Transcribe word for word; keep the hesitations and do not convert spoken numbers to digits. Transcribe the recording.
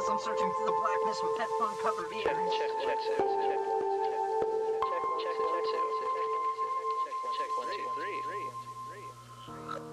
as I'm searching through the blackness with headphone covered ears. Check, check, check, check, check, check, check.